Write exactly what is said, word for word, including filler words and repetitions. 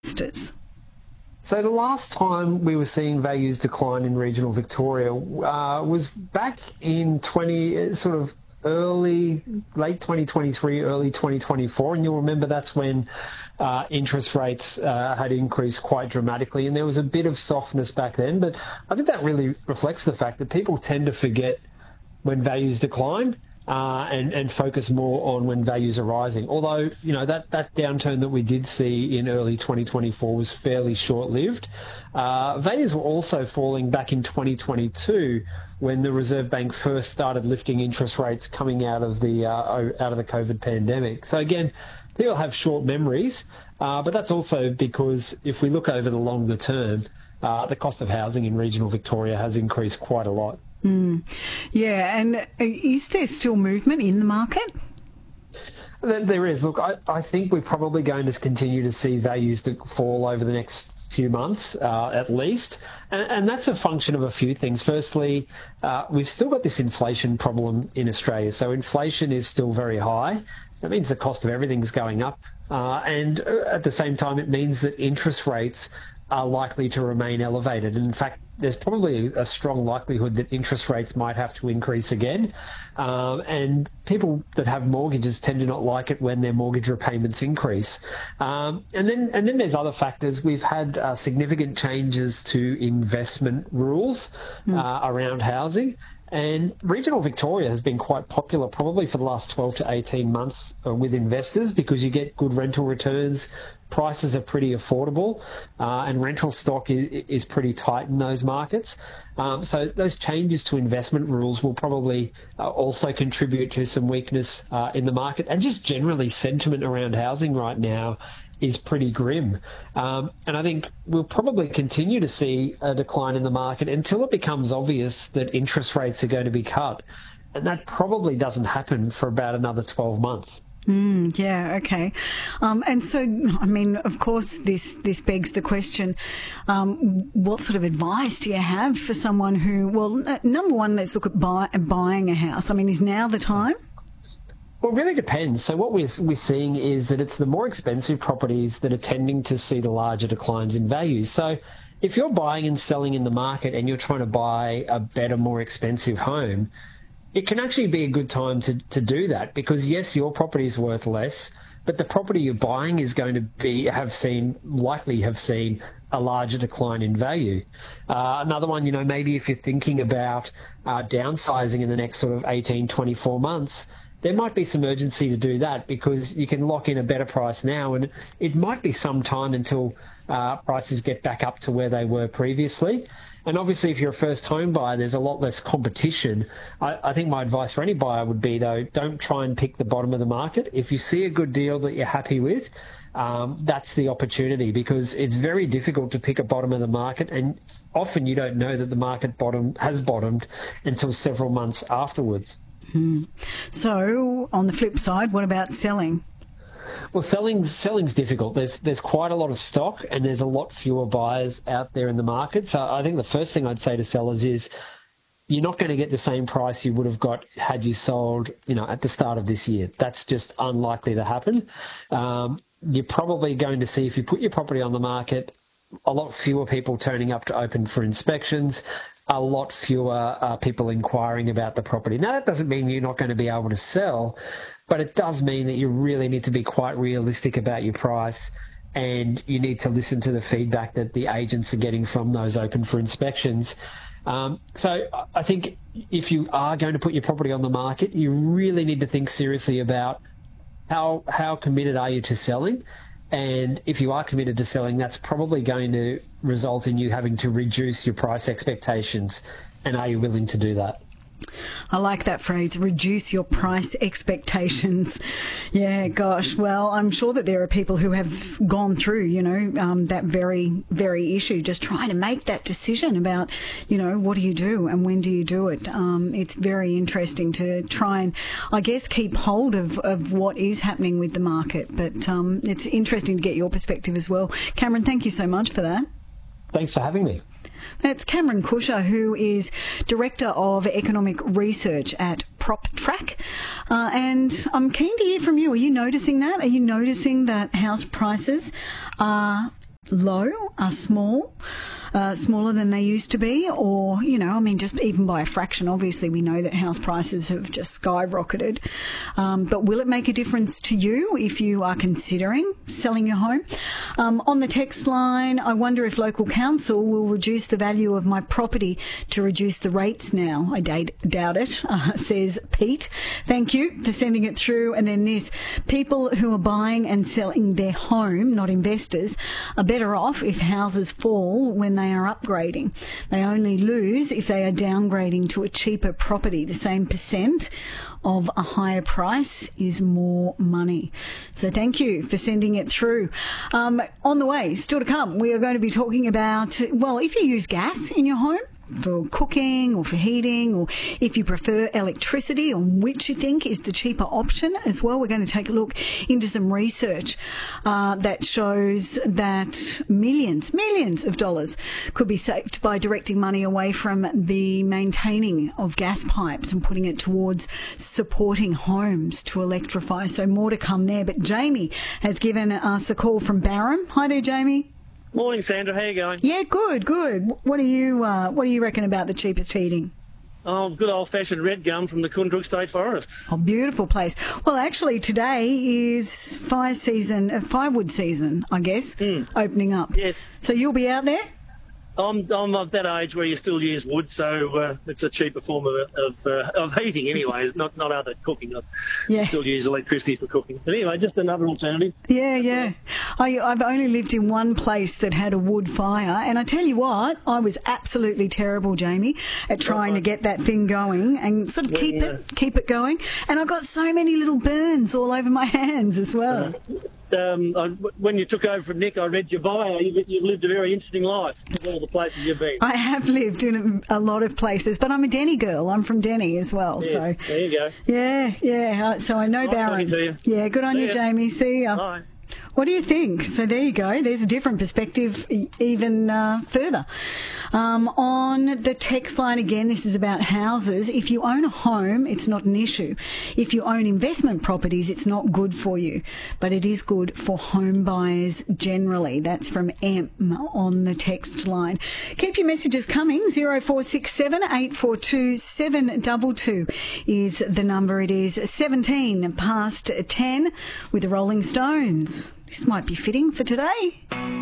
investors? So the last time we were seeing values decline in regional Victoria uh, was back in twenty sort of early, late twenty twenty-three, early twenty twenty-four, and you'll remember that's when uh, interest rates uh, had increased quite dramatically, and there was a bit of softness back then. But I think that really reflects the fact that people tend to forget when values decline. Uh, and, and focus more on when values are rising. Although, you know, that, that downturn that we did see in early twenty twenty-four was fairly short-lived. Uh, values were also falling back in twenty twenty-two when the Reserve Bank first started lifting interest rates coming out of the uh, out of the COVID pandemic. So again, people have short memories, uh, but that's also because if we look over the longer term, uh, the cost of housing in regional Victoria has increased quite a lot. Mm. Yeah, and is there still movement in the market? There is. Look, I, I think we're probably going to continue to see values that fall over the next few months, uh, at least. And, and that's a function of a few things. Firstly, uh, we've still got this inflation problem in Australia. So inflation is still very high. That means the cost of everything's going up. Uh, and at the same time, it means that interest rates are likely to remain elevated. And in fact, there's probably a strong likelihood that interest rates might have to increase again. Um, and people that have mortgages tend to not like it when their mortgage repayments increase. Um, and then and then there's other factors. We've had uh, significant changes to investment rules uh, mm. around housing. And regional Victoria has been quite popular probably for the last twelve to eighteen months uh, with investors because you get good rental returns, prices are pretty affordable, uh, and rental stock is, is pretty tight in those markets. Um, so those changes to investment rules will probably uh, also contribute to some weakness uh, in the market. And just generally sentiment around housing right now is pretty grim. Um, and I think we'll probably continue to see a decline in the market until it becomes obvious that interest rates are going to be cut. And that probably doesn't happen for about another twelve months. Mm, yeah, okay. Um, and so, I mean, of course, this, this begs the question, um, what sort of advice do you have for someone who, well, uh, number one, let's look at buy, buying a house. I mean, is now the time? Well, it really depends. So what we're, we're seeing is that it's the more expensive properties that are tending to see the larger declines in values. So if you're buying and selling in the market and you're trying to buy a better, more expensive home, it can actually be a good time to, to do that because, yes, your property is worth less, but the property you're buying is going to be have seen likely have seen a larger decline in value. Uh, another one, you know, maybe if you're thinking about uh, downsizing in the next sort of eighteen, twenty-four months, there might be some urgency to do that because you can lock in a better price now, and it might be some time until uh, prices get back up to where they were previously. And obviously, if you're a first home buyer, there's a lot less competition. I, I think my advice for any buyer would be, though, don't try and pick the bottom of the market. If you see a good deal that you're happy with, um, that's the opportunity because it's very difficult to pick a bottom of the market. And often you don't know that the market bottom has bottomed until several months afterwards. Hmm. So on the flip side, what about selling? Well, selling's, selling's difficult. There's there's quite a lot of stock and there's a lot fewer buyers out there in the market. So I think the first thing I'd say to sellers is you're not going to get the same price you would have got had you sold, you know, at the start of this year. That's just unlikely to happen. Um, you're probably going to see, if you put your property on the market, a lot fewer people turning up to open for inspections, a lot fewer uh, people inquiring about the property. Now, that doesn't mean you're not going to be able to sell, but it does mean that you really need to be quite realistic about your price, and you need to listen to the feedback that the agents are getting from those open for inspections. Um, so I think if you are going to put your property on the market, you really need to think seriously about how how committed are you to selling. And if you are committed to selling, that's probably going to result in you having to reduce your price expectations. And are you willing to do that? I like that phrase, reduce your price expectations. Yeah, gosh. Well, I'm sure that there are people who have gone through, you know, um, that very, very issue, just trying to make that decision about, you know, what do you do and when do you do it? Um, it's very interesting to try and, I guess, keep hold of, of what is happening with the market. But um, it's interesting to get your perspective as well. Cameron, thank you so much for that. Thanks for having me. That's Cameron Kusher, who is Director of Economic Research at PropTrack. Uh, and I'm keen to hear from you. Are you noticing that? Are you noticing that house prices are low, are small, uh, smaller than they used to be, or, you know, I mean, just even by a fraction. Obviously, we know that house prices have just skyrocketed. Um, but will it make a difference to you if you are considering selling your home? Um, on the text line, I wonder if local council will reduce the value of my property to reduce the rates now. I d- doubt it, uh, says Pete. Thank you for sending it through. And then this, people who are buying and selling their home, not investors, are better off if houses fall when they are upgrading. They only lose if they are downgrading to a cheaper property. The same percent of a higher price is more money. So thank you for sending it through. Um, on the way, still to come, we are going to be talking about, well, if you use gas in your home, for cooking or for heating, or if you prefer electricity, on which you think is the cheaper option as well. We're going to take a look into some research uh, that shows that millions, millions of dollars could be saved by directing money away from the maintaining of gas pipes and putting it towards supporting homes to electrify. So more to come there. But Jamie has given us a call from Barham. Hi there, Jamie. Morning, Sandra. How you going? Yeah, good, good. What do you uh, What do you reckon about the cheapest heating? Oh, good old-fashioned red gum from the Kundrook State Forest. Oh, beautiful place. Well, actually, today is fire season, uh, firewood season, I guess, mm. opening up. Yes. So you'll be out there? I'm I'm of that age where you still use wood, so uh, it's a cheaper form of of, uh, of heating anyway. It's not not other cooking. I yeah. still use electricity for cooking. But anyway, just another alternative. Yeah, yeah. I, I've only lived in one place that had a wood fire, and I tell you what, I was absolutely terrible, Jamie, at trying to get that thing going and sort of keep yeah. it keep it going. And I got so many little burns all over my hands as well. Uh, Um, I, when you took over from Nick, I read your bio. You, you've lived a very interesting life with all the places you've been. I have lived in a, a lot of places, but I'm a Denny girl. I'm from Denny as well. Yeah, so there you go. Yeah, yeah. So I know Nice Barham. talking to you. Yeah, good on See you, ya. Jamie. See ya. Bye. What do you think? So there you go. There's a different perspective e- even uh, further. Um, on the text line again, this is about houses. If you own a home, it's not an issue. If you own investment properties, it's not good for you. But it is good for home buyers generally. That's from M on the text line. Keep your messages coming. zero four six seven, eight four two, seven two two is the number. It is seventeen past ten with the Rolling Stones. This might be fitting for today.